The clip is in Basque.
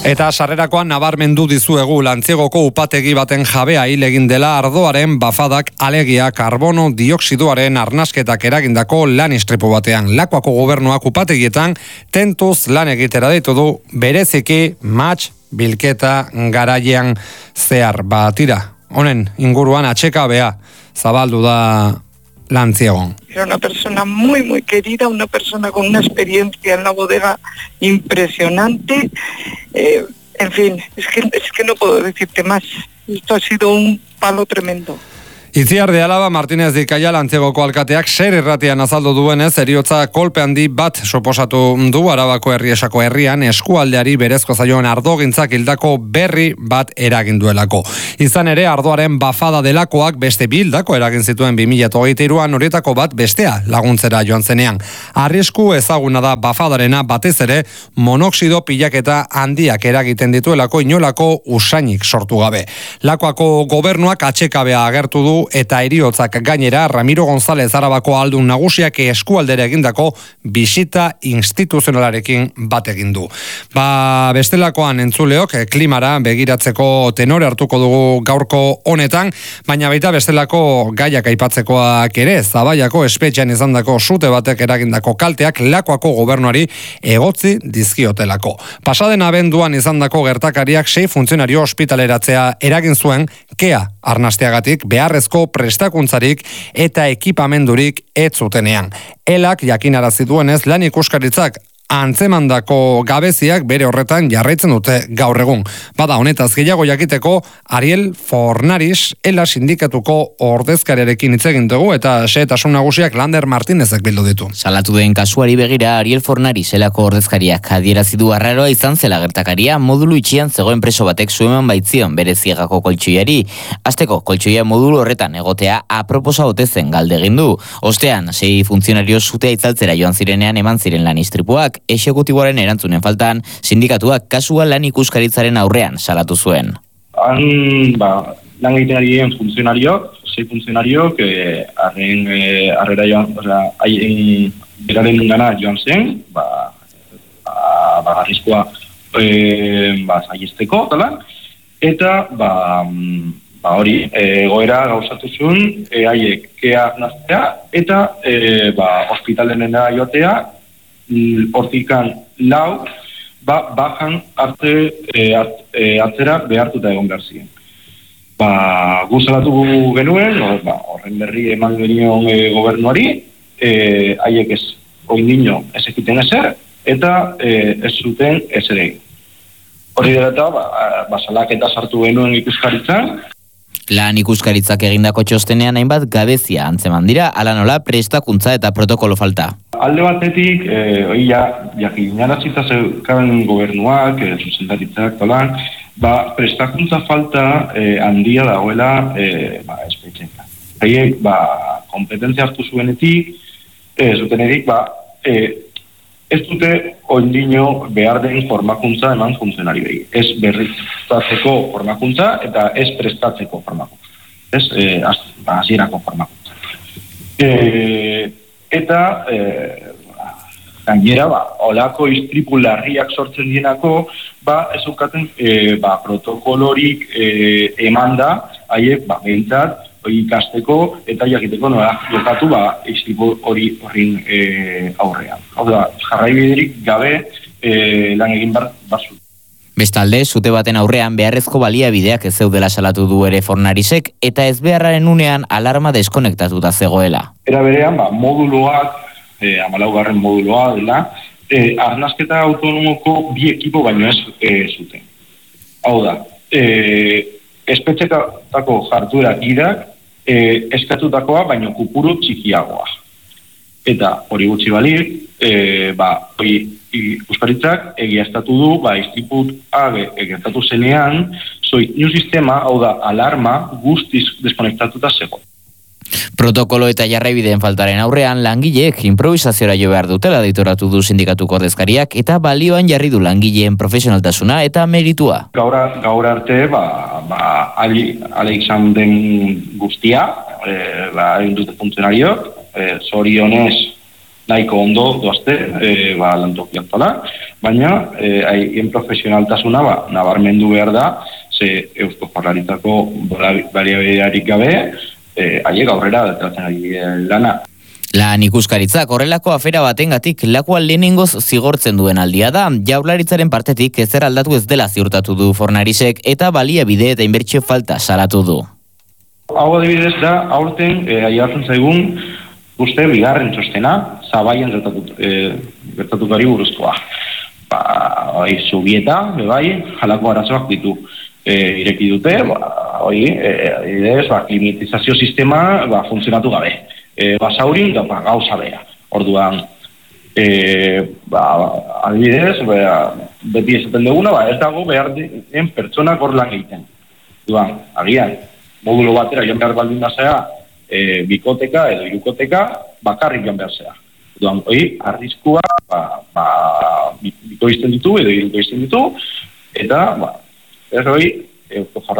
Eta sarrerakoan nabarmendu dizuegu Lantziegoko upategi baten jabea hil egin dela ardoaren bafadak alegia karbono dioxidoaren arnasketak eragindako lan istripu batean. Lakuako gobernuak upategietan tentuz lan egitera deitu du bereziki match bilketa garaian zehar. Tira, honen inguruan atxekabea zabaldu da Lantziegon. Era una persona muy, muy querida, una persona con una experiencia en la bodega impresionante. En fin, es que no puedo decirte más. Esto ha sido un palo tremendo. Itziar de Alaba Martínez de Ikaia Lantziegoko alkateak Ser irratian azaldu duenez, heriotza kolpe handi bat suposatu du Arabako Herriesako herrian eskualdeari berezko zaion ardogintzak hildako berri bat eragin duelako. Izan ere, ardoaren bafada delakoak beste bildako eragin zituen 2023an, horietako bat bestea laguntzera joan zenean. Arrisku ezaguna da bafadarena, batez ere monoxido pilaketa handiak eragiten dituelako inolako usainik sortu gabe. Lakuako gobernuak atxekabea agertu du eta heriotzak gainera Ramiro González Arabako aldun nagusiak eskualdera egindako bisita instituzionalarekin bat egin du. Bestelakoan entzuleok klimara begiratzeko tenore hartuko dugu gaurko honetan, baina baita bestelako gaiak aipatzekoak ere, Zabaiako espetxean izandako sute batek eragindako kalteak Lakuako gobernuari egotzi dizkiotelako. Pasaden abenduan izandako gertakariak 6 funtzionario ospitaleratzea eragin zuen kea arnasteagatik beharrezko prestakuntzarik eta ekipamendurik ez zutenean. Elak jakinarazi duenez lan ikuskaritzak antzemandako gabeziak bere horretan jarraitzen dute gaur egun. Bada honetaz gehiago jakiteko Ariel Fornaris Ela sindikatuko ordezkariarekin hitz egin dugu eta xehetasun nagusiak Lander Martinezek bildu ditu. Salatu den kasuari begira Ariel Fornaris Elako ordezkariak adierazi du arraroa izan zela gertakaria modulu itxian zegoen preso batek zueman baitzion bere ziegako koltxoiari. Asteko koltxoia modulu horretan egotea aproposa ote zen galde egin du. Ostean 6 funtzionario zutea itzaltzera joan zirenean eman ziren lan istripuak. Exekutiboaren erantzunen faltan, sindikatuak kasua lan ikuskaritzaren aurrean salatu zuen. Lan egiten ari diren funtzionariok, 6 funtzionariok, arrera joan, haien beraren gana joan zen, arriskua zaizteko, eta hori, goera gauzatu zuen, haiek kea naztea, eta hospitalenena joatea, hortikan lau, bajan atzera behartuta egon behar ziren. Guzalatu genuen, horren berri eman genion gobernuari, haiek ez oindino ez egiten ezer, eta ez zuten ezer egin. Hori dela eta, salaketa sartu genuen ikuskaritzan. Lan ikuskaritzak egindako txostenean hainbat gabezia antzeman dira, ala nola prestakuntza eta protokolo falta. Alde batetik, jakinaratzita zeukan gobernuak, zuzendaritzak, prestakuntza falta handia dagoela espetxetan. Haiek, kompetentzia hartu zuenetik, zutenetik, ez dute oindino behar den formakuntza eman funtzionarioi. Ez berriztatzeko formakuntza eta ez prestatzeko formakuntza. Ez hasierako formakuntza. Eta gainera, olako istripu larriak sortzen dienako, ez ukaten protokolorik emanda, haiek behintzat, ikasteko eta jakiteko nola jokatu istripu horrin aurrean. Hau da, jarraibiderik gabe lan egin barzut. Bestalde, zute baten aurrean beharrezko baliabideak ez zeudela salatu du ere Fornarisek eta ez beharraren unean alarma deskonektatuta zegoela. Era berean, moduloak, 14. moduloa dela, arnasketa autonomoko 2 ekipo baino ez zuten. Hau da, espetxetako jarduera irak eskatutakoa baino kupuru txikiagoa. Eta hori gutxi balir, ikuskaritzak egiaztatu du, istriput gertatu zenean, soitinu sistema, hau da, alarma guztiz deskonektatuta zegoen. Protokolo eta jarraibideen faltaren aurrean langileek improvisaziora jo behar dutela deitoratu du sindikatuko ordezkariak eta balioan jarri du langileen profesionaltasuna eta meritua. Gaur arte, ale izan den guztia, egin dute funtzionariok, zorionez nahiko ondo doazte lantoki aktuala, baina haien profesionaltasuna nabarmendu behar da, ze Eusko Jaurlaritzako baliabiderik gabe, haiek aurrera ateratzen ari lana. Lan ikuskaritzak horrelako afera batengatik lakua lehenengoz zigortzen duen aldia da, Jaurlaritzaren partetik ezer aldatu ez dela ziurtatu du Fornarisek eta baliabide eta inbertsio falta salatu du. Hau adibidez da, aurten aiartzen zaigun uste bigarren txostena, Zabaian gertatukari buruzkoa. Zubieta, halako arazoak ditu. Ireki dute, klimatizazio sistema funtzionatu gabe. Basaurin, gauza bera. Orduan, adibidez, beti esaten duguna, ez dago behar den pertsonak hor lan egiten. Orduan, agian, modulo batera joan behar baldin bazea, bikoteka edo irukoteka bakarrik joan behar zea. Orduan, arriskua bikoizten ditu edo irukoizten ditu, eta, ez hori,